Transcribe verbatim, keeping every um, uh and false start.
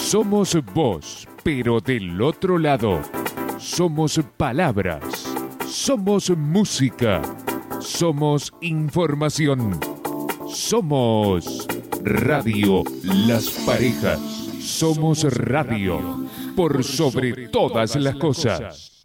Somos voz, pero del otro lado. Somos palabras. Somos música. Somos información. Somos Radio Las Parejas. Somos radio por sobre todas las cosas.